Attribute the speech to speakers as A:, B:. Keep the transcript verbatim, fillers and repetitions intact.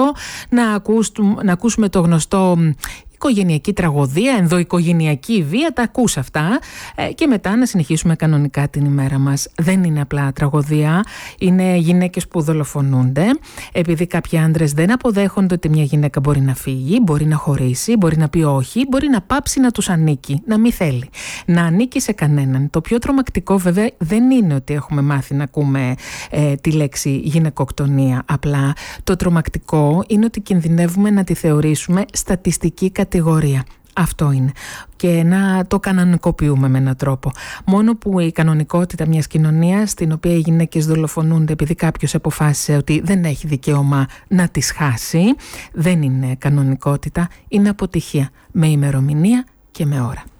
A: να, ακούσουμε, να ακούσουμε το γνωστό οικογενειακή τραγωδία, ενδοοικογενειακή βία, τα ακούς αυτά ε, και μετά να συνεχίσουμε κανονικά την ημέρα μας. Δεν είναι απλά τραγωδία, είναι γυναίκες που δολοφονούνται επειδή κάποιοι άντρες δεν αποδέχονται ότι μια γυναίκα μπορεί να φύγει, μπορεί να χωρίσει, μπορεί να πει όχι, μπορεί να πάψει να τους ανήκει, να μην θέλει να ανήκει σε κανέναν. Το πιο τρομακτικό βέβαια δεν είναι ότι έχουμε μάθει να ακούμε ε, τη λέξη γυναικοκτονία, απλά το τρομακτικό είναι ότι κινδυνεύουμε να τη θεωρήσουμε στατιστική κατηγορία. κατηγορία. Αυτό είναι. Και να το κανονικοποιούμε με έναν τρόπο. Μόνο που η κανονικότητα μιας κοινωνίας, στην οποία οι γυναίκες δολοφονούνται επειδή κάποιος αποφάσισε ότι δεν έχει δικαίωμα να τις χάσει, δεν είναι κανονικότητα, είναι αποτυχία. Με ημερομηνία και με ώρα.